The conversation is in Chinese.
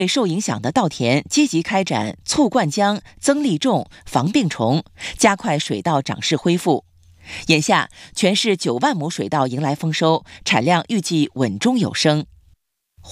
受影响的稻田积极开展促灌浆、增粒种、防病虫，加快水稻长势恢复。眼下，全市9万亩水稻迎来丰收，产量预计稳中有升。